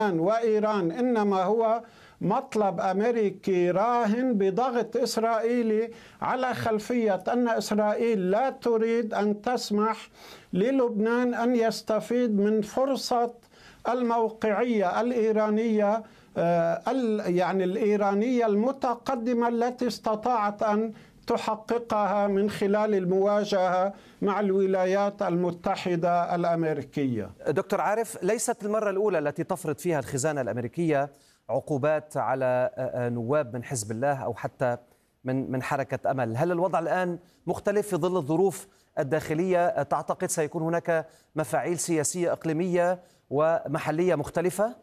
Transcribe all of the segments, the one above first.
وإيران إنما هو مطلب أمريكي راهن بضغط إسرائيلي على خلفية أن إسرائيل لا تريد أن تسمح للبنان أن يستفيد من فرصة الموقعية الإيرانية الإيرانية المتقدمة التي استطاعت أن تحققها من خلال المواجهة مع الولايات المتحدة الأمريكية. دكتور عارف، ليست المرة الأولى التي تفرض فيها الخزانة الأمريكية عقوبات على نواب من حزب الله أو حتى من حركة أمل. هل الوضع الآن مختلف في ظل الظروف الداخلية؟ تعتقد سيكون هناك مفاعيل سياسية إقليمية ومحلية مختلفة؟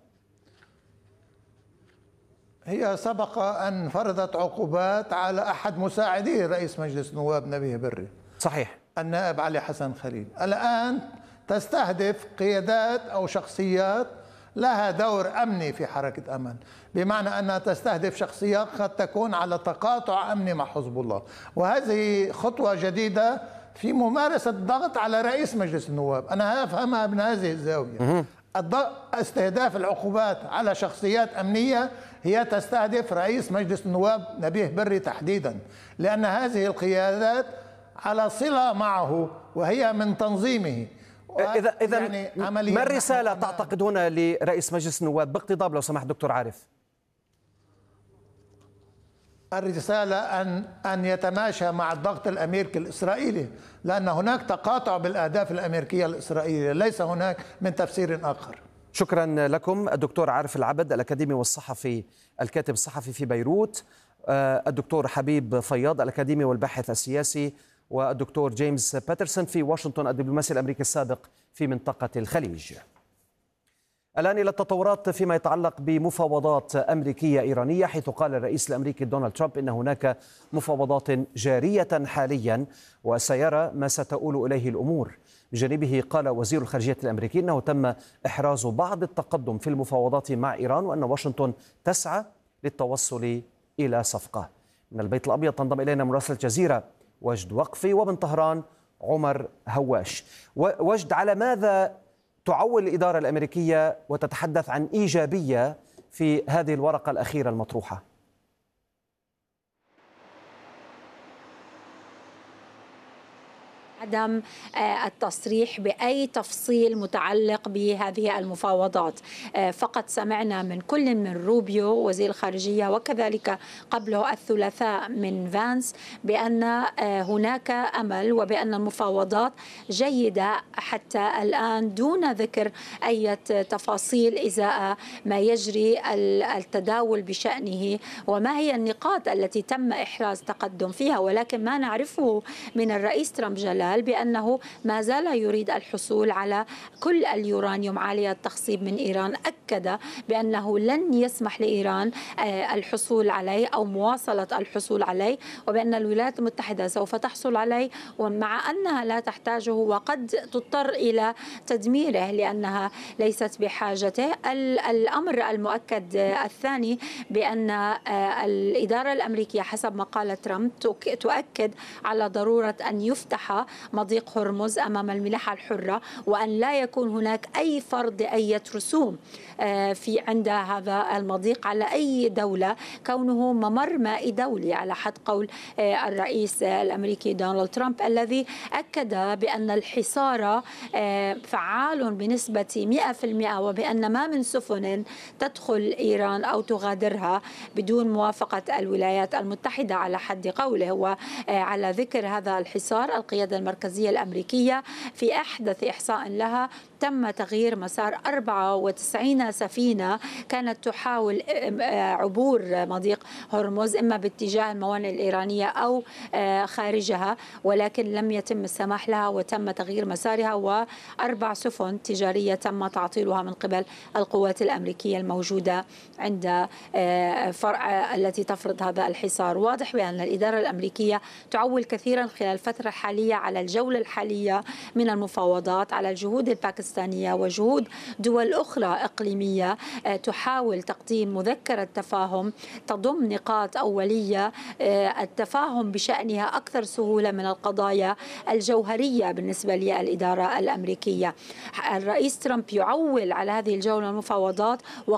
هي سبق أن فرضت عقوبات على أحد مساعدي رئيس مجلس النواب نبيه بري، صحيح، النائب علي حسن خليل. الآن تستهدف قيادات أو شخصيات لها دور أمني في حركة أمل، بمعنى أنها تستهدف شخصيات قد تكون على تقاطع أمني مع حزب الله، وهذه خطوة جديدة في ممارسة الضغط على رئيس مجلس النواب. أنا أفهمها من هذه الزاوية. استهداف العقوبات على شخصيات أمنية هي تستهدف رئيس مجلس النواب نبيه بري تحديدا، لأن هذه القيادات على صلة معه وهي من تنظيمه. إذا يعني ما الرسالة تعتقد هنا لرئيس مجلس النواب باقتضاب لو سمحت دكتور عارف؟ الرسالة أن يتماشى مع الضغط الأمريكي الإسرائيلي، لأن هناك تقاطع بالأهداف الأمريكية الإسرائيلية، ليس هناك من تفسير آخر. شكرا لكم الدكتور عارف العبد الأكاديمي والصحفي الكاتب الصحفي في بيروت، الدكتور حبيب فياض الأكاديمي والباحث السياسي، والدكتور جيمس باترسون في واشنطن الدبلوماسي الأمريكي السابق في منطقة الخليج. الآن إلى التطورات فيما يتعلق بمفاوضات أمريكية إيرانية، حيث قال الرئيس الأمريكي دونالد ترامب إن هناك مفاوضات جارية حاليا وسيرى ما ستؤول إليه الأمور. بجانبه قال وزير الخارجية الأمريكي أنه تم إحراز بعض التقدم في المفاوضات مع إيران، وأن واشنطن تسعى للتوصل إلى صفقة. من البيت الأبيض تنضم إلينا مراسل الجزيرة وجد وقفي، ومن طهران عمر هواش. وجد، على ماذا تعول الإدارة الأمريكية وتتحدث عن إيجابية في هذه الورقة الأخيرة المطروحة؟ عدم التصريح بأي تفصيل متعلق بهذه المفاوضات. فقط سمعنا من كل من روبيو وزير الخارجية وكذلك قبله الثلاثاء من فانس بأن هناك أمل وبأن المفاوضات جيدة حتى الآن، دون ذكر أي تفاصيل إزاء ما يجري التداول بشأنه وما هي النقاط التي تم إحراز تقدم فيها. ولكن ما نعرفه من الرئيس ترامب جلال بأنه ما زال يريد الحصول على كل اليورانيوم عالي التخصيب من إيران. أكد بأنه لن يسمح لإيران الحصول عليه أو مواصلة الحصول عليه، وبأن الولايات المتحدة سوف تحصل عليه، ومع أنها لا تحتاجه وقد تضطر إلى تدميره لأنها ليست بحاجته. الأمر المؤكد الثاني بأن الإدارة الأمريكية حسب ما قال ترامب تؤكد على ضرورة أن يفتح مضيق هرمز أمام الملاحة الحرة، وأن لا يكون هناك أي فرض أي رسوم في عند هذا المضيق على أي دولة، كونه ممر مائي دولي على حد قول الرئيس الأمريكي دونالد ترامب، الذي أكد بأن الحصار فعال بنسبة 100%، وبأن ما من سفن تدخل إيران أو تغادرها بدون موافقة الولايات المتحدة على حد قوله. وعلى ذكر هذا الحصار، القيادة المركزية الأمريكية في أحدث إحصاء لها تم تغيير مسار 94 سفينة كانت تحاول عبور مضيق هرمز إما باتجاه الموانئ الإيرانية أو خارجها، ولكن لم يتم السماح لها وتم تغيير مسارها، وأربع سفن تجارية تم تعطيلها من قبل القوات الأمريكية الموجودة عند فرع التي تفرض هذا الحصار. واضح بأن الإدارة الأمريكية تعول كثيرا خلال الفترة الحالية على الجولة الحالية من المفاوضات، على الجهود الباكستانية الباكستانية وجهود دول أخرى إقليمية تحاول تقديم مذكرة تفاهم تضم نقاط أولية التفاهم بشأنها أكثر سهولة من القضايا الجوهرية بالنسبة للإدارة الأمريكية. الرئيس ترامب يعول على هذه الجولة المفاوضات